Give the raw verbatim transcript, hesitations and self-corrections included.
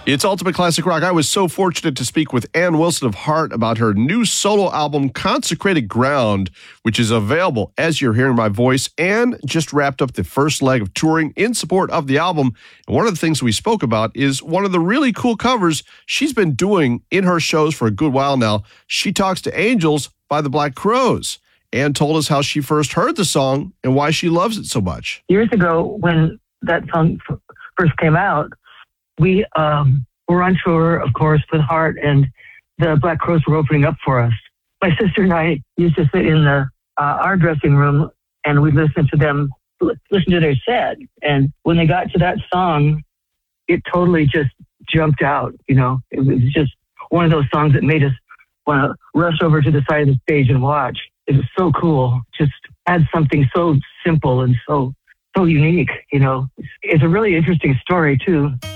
It's Ultimate Classic Rock. I was so fortunate to speak with Ann Wilson of Heart about her new solo album, Consecrated Ground, which is available as you're hearing my voice. Ann just wrapped up the first leg of touring in support of the album. And one of the things we spoke about is one of the really cool covers she's been doing in her shows for a good while now. She Talks to Angels by the Black Crowes. Ann told us how she first heard the song and why she loves it so much. Years ago, when that song f- first came out, we um, were on tour, of course, with Heart, and the Black Crowes were opening up for us. My sister and I used to sit in the uh, our dressing room, and we'd listen to them, listen to their set. And when they got to that song, it totally just jumped out. You know, it was just one of those songs that made us want to rush over to the side of the stage and watch. It was so cool. Just had something so simple and so so unique. You know, it's, it's a really interesting story too.